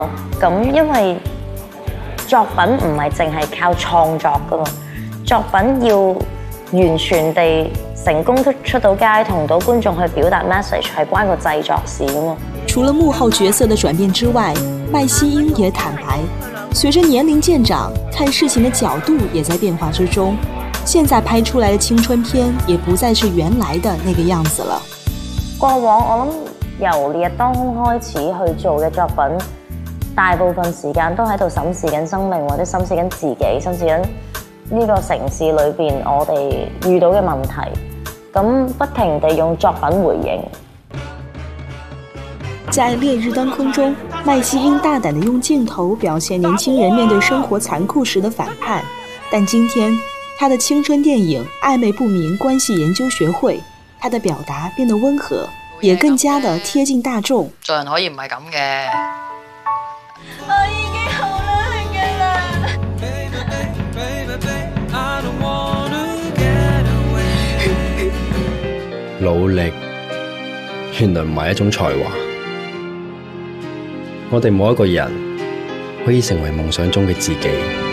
咁因為作品唔係淨係靠創作噶嘛，作品要完全地成功出到街，同到觀眾去表達 message， 係關個製作事噶嘛。 除了幕後角色的轉變之外，麥希英也坦白，隨着年齡漸長，看事情的角度也在變化之中。現在拍出來的青春片，也不再是原來的那個樣子了。 過往我諗由烈日當空開始去做嘅作品，大部分時間都喺度審視緊生命，或者審視緊自己，審視緊呢個城市裏邊我哋遇到嘅問題，咁不停地用作品回應。 在烈日當空中，麥希英大膽地用鏡頭表現年輕人面對生活殘酷時的反叛，但今天他的青春電影《曖昧不明關係研究學會》，他的表達變得溫和，也更加的貼近大眾。 做人可以唔係咁嘅。 我已經好努力嘅啦。 努力原來唔係一種才華，我哋冇一個人可以成為夢想中嘅自己。